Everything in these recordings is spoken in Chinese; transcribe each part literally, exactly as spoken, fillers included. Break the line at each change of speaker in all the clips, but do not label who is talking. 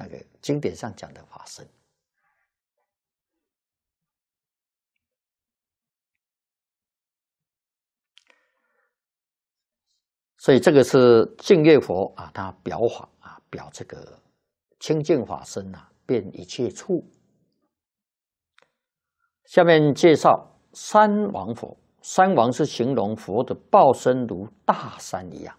个经典上讲的法身。所以这个是净月佛啊，他表法啊，表这个清净法身啊，遍一切处。下面介绍三王佛。三王是形容佛的报身如大山一样。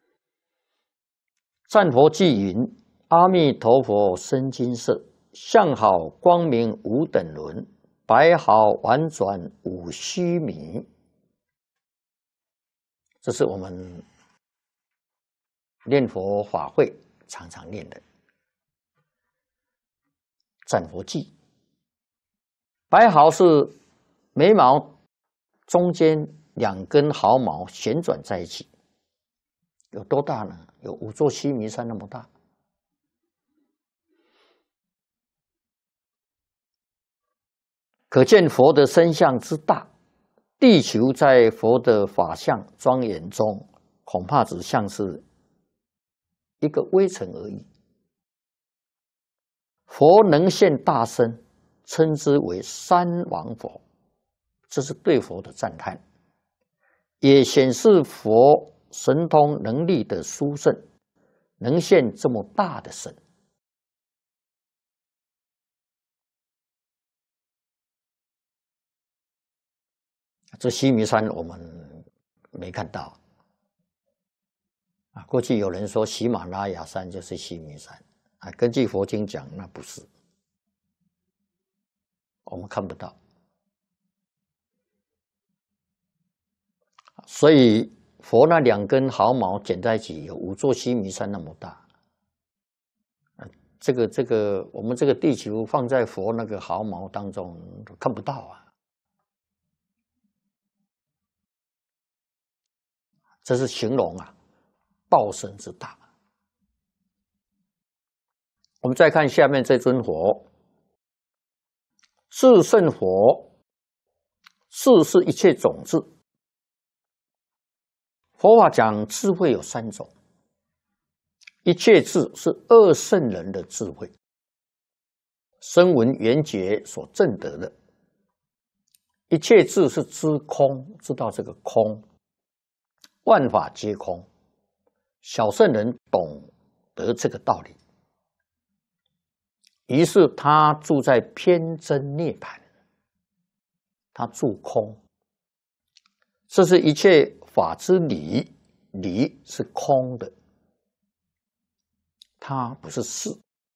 赞佛偈云：阿弥陀佛身金色，相好光明无等伦，白毫婉转无须弥。这是我们念佛法会常常念的赞佛偈。白毫是眉毛中间两根毫毛旋转在一起，有多大呢？有五座须弥山那么大。可见佛的身相之大，地球在佛的法相庄严中，恐怕只像是一个微尘而已。佛能现大身，称之为三王佛，这是对佛的赞叹，也显示佛神通能力的殊胜，能现这么大的身。这须弥山我们没看到啊。过去有人说喜马拉雅山就是须弥山啊，根据佛经讲，那不是，我们看不到。所以佛那两根毫毛剪在一起，有五座须弥山那么大。啊、这个这个，我们这个地球放在佛那个毫毛当中都看不到啊。这是形容啊，报身之大。我们再看下面这尊佛，至圣佛，智是一切种智。佛法讲智慧有三种，一切智是二圣人的智慧，声闻缘觉所证得的。一切智是知空，知道这个空，万法皆空，小圣人懂得这个道理，于是他住在偏真涅槃，他住空，这是一切法之理，理是空的，它不是事。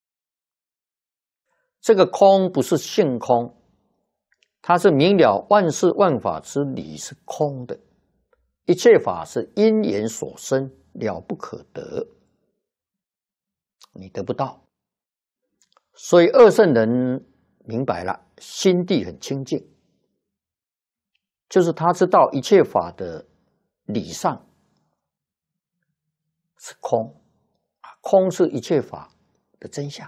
这个空不是性空，它是明了万事万法之理是空的，一切法是因缘所生，了不可得，你得不到。所以二圣人明白了，心地很清净，就是他知道一切法的理上是空，空是一切法的真相。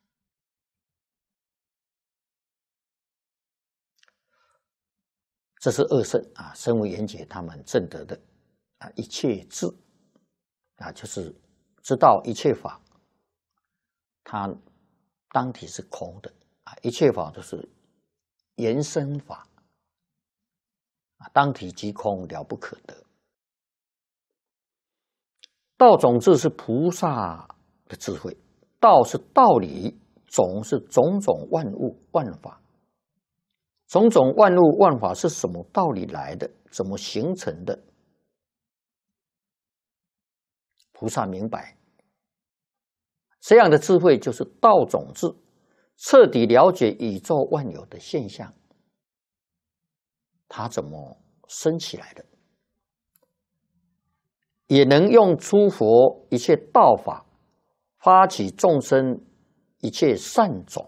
这是二圣啊，声闻缘觉他们证得的啊，一切智啊，就是知道一切法，它当体是空的啊，一切法都是缘生法啊，当体即空，了不可得。道种智是菩萨的智慧，道是道理，种是种种万物万法。种种万物万法是什么道理来的？怎么形成的？菩萨明白，这样的智慧就是道种智，彻底了解宇宙万有的现象，它怎么生起来的？也能用诸佛一切道法，发起众生一切善种。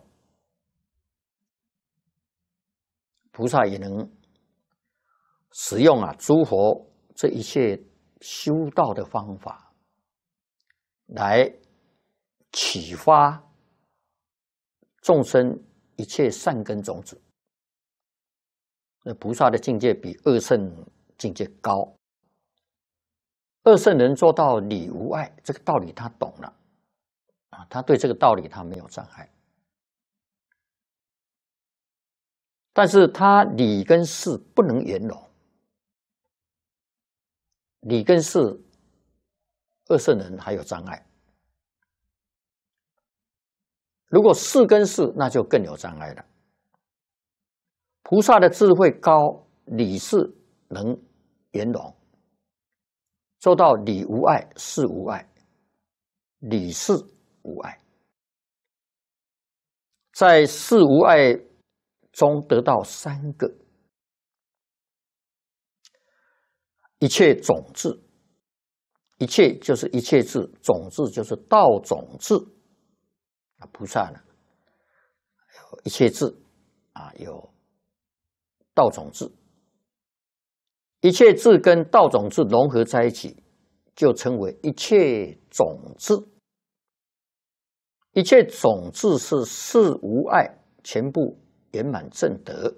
菩萨也能使用啊诸佛这一切修道的方法，来启发众生一切善根种子。那菩萨的境界比二圣境界高。二圣人做到理无碍，这个道理他懂了， 啊，他对这个道理他没有障碍，但是他理跟事不能圆融，理跟事二圣人还有障碍，如果事跟事那就更有障碍了。菩萨的智慧高，理事能圆融，做到理无碍，事无碍，理事无碍，在事无碍中得到三个：一切种智，一切就是一切智，种智就是道种智。啊，菩萨呢有一切智啊，有道种智，一切智跟道种智融合在一起，就称为一切种智。一切种智是事无碍，全部圆满正德。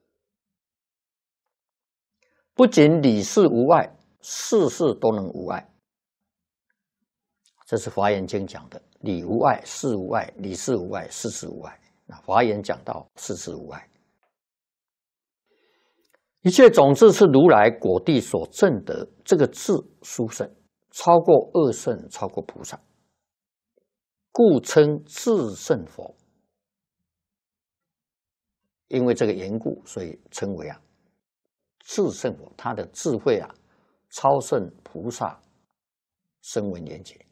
不仅理事无碍，事事都能无碍。这是《华严经》讲的，理无碍，事无碍，理事无碍，事事无碍。那《华严》讲到事事无碍。一切种智是如来果地所证得，这个智殊胜，超过二圣，超过菩萨，故称智胜佛。因为这个缘故，所以称为啊智胜佛。他的智慧啊，超胜菩萨声闻缘觉。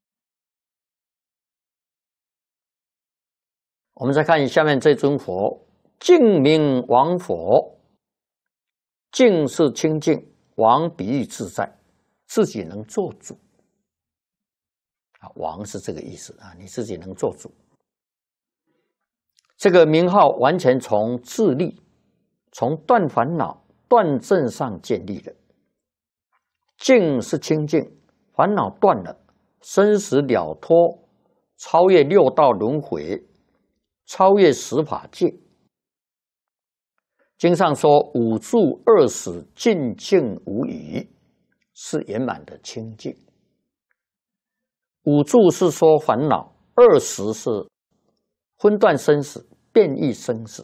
我们再看下面这尊佛，净明王佛。净是清净，王比喻自在，自己能做主。啊，王是这个意思啊，你自己能做主。这个名号完全从自利、从断烦恼、断正上建立的。净是清净，烦恼断了，生死了脱，超越六道轮回，超越十法界。经上说五住二识净净无余，是圆满的清净。五住是说烦恼，二识是分断生死，变异生死。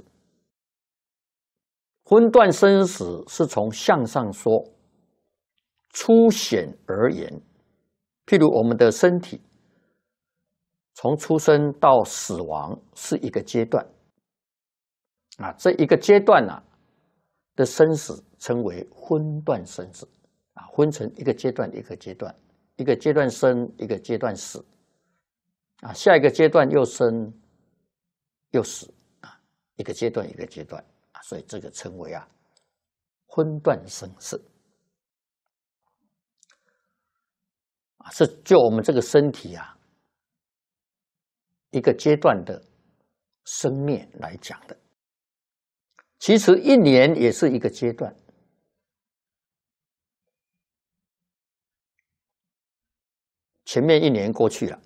分断生死是从相上说，粗显而言。譬如我们的身体，从出生到死亡是一个阶段。啊，这一个阶段啊的生死称为分断生死，啊，分成一个阶段一个阶段，一个阶段生，一个阶段死，啊，下一个阶段又生又死，啊，一个阶段一个阶段，啊，所以这个称为啊分断生死，啊，是就我们这个身体啊一个阶段的生灭来讲的。其实一年也是一个阶段，前面一年过去了，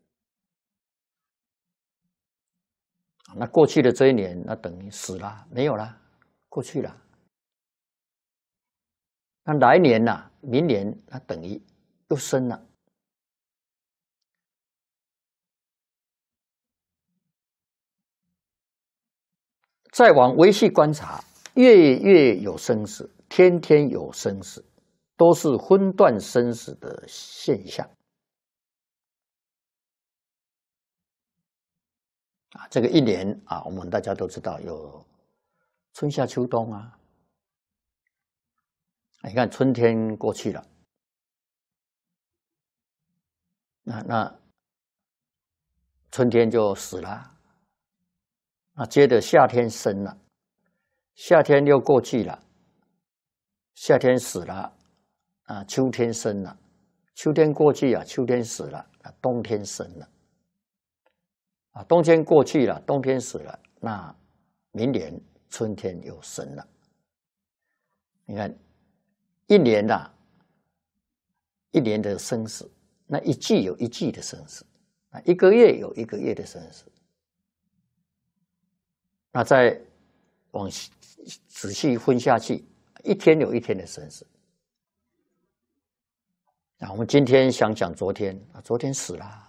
那过去的这一年，那等于死了，没有了，过去了。那来年呐、啊，明年那等于又生了。再往维系观察，月月有生死，天天有生死，都是分断生死的现象。啊，这个一年啊，我们大家都知道有春夏秋冬啊。你看春天过去了，那那春天就死了。啊，接着夏天生了，夏天又过去了，夏天死了，啊，秋天生了，秋天过去啊，秋天死了，啊，冬天生了，啊，冬天过去了，冬天死了，那明年春天又生了。你看，一年呐、啊，一年的生死，那一季有一季的生死，啊，一个月有一个月的生死。那再往仔细分下去，一天有一天的生死。那我们今天想讲昨天，啊，昨天死了，